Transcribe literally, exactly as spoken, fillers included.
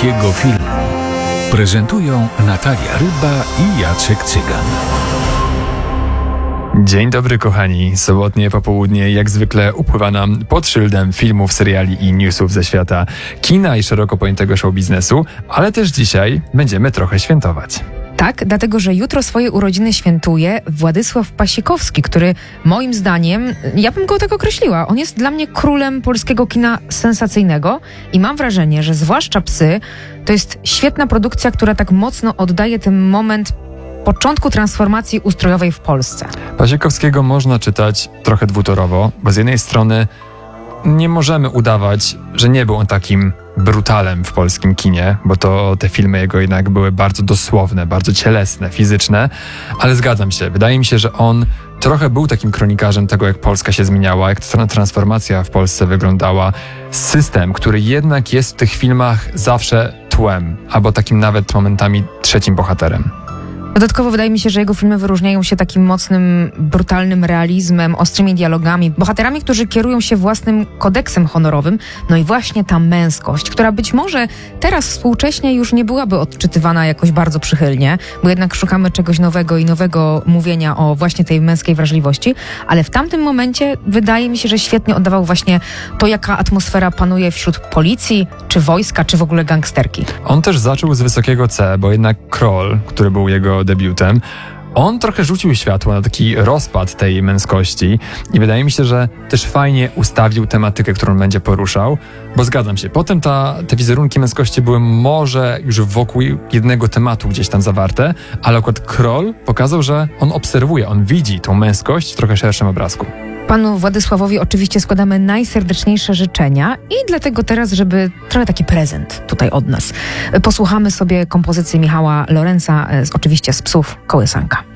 polskiego filmu. Prezentują Natalia Ryba i Jacek Cygan. Dzień dobry kochani, sobotnie popołudnie jak zwykle upływa nam pod szyldem filmów, seriali i newsów ze świata kina i szeroko pojętego show biznesu, ale też dzisiaj będziemy trochę świętować. Tak, dlatego że jutro swoje urodziny świętuje Władysław Pasikowski, który moim zdaniem, ja bym go tak określiła, on jest dla mnie królem polskiego kina sensacyjnego i mam wrażenie, że zwłaszcza Psy to jest świetna produkcja, która tak mocno oddaje ten moment początku transformacji ustrojowej w Polsce. Pasikowskiego można czytać trochę dwutorowo, bo z jednej strony nie możemy udawać, że nie był on takim brutalem w polskim kinie, bo to te filmy jego jednak były bardzo dosłowne, bardzo cielesne, fizyczne, ale zgadzam się, wydaje mi się, że on trochę był takim kronikarzem tego, jak Polska się zmieniała, jak ta transformacja w Polsce wyglądała. System, który jednak jest w tych filmach zawsze tłem, albo takim nawet momentami trzecim bohaterem. Dodatkowo wydaje mi się, że jego filmy wyróżniają się takim mocnym, brutalnym realizmem, ostrymi dialogami, bohaterami, którzy kierują się własnym kodeksem honorowym. No i właśnie ta męskość, która być może teraz współcześnie już nie byłaby odczytywana jakoś bardzo przychylnie, bo jednak szukamy czegoś nowego i nowego mówienia o właśnie tej męskiej wrażliwości, ale w tamtym momencie wydaje mi się, że świetnie oddawał właśnie to, jaka atmosfera panuje wśród policji, czy wojska, czy w ogóle gangsterki. On też zaczął z wysokiego C, bo jednak Kroll, który był jego debiutem, on trochę rzucił światło na taki rozpad tej męskości i wydaje mi się, że też fajnie ustawił tematykę, którą będzie poruszał, bo zgadzam się, potem ta, te wizerunki męskości były może już wokół jednego tematu gdzieś tam zawarte, ale akurat Kroll pokazał, że on obserwuje, on widzi tą męskość w trochę szerszym obrazku. Panu Władysławowi oczywiście składamy najserdeczniejsze życzenia i dlatego teraz, żeby trochę taki prezent tutaj od nas, posłuchamy sobie kompozycji Michała Lorenza, oczywiście z Psów Kołysanka.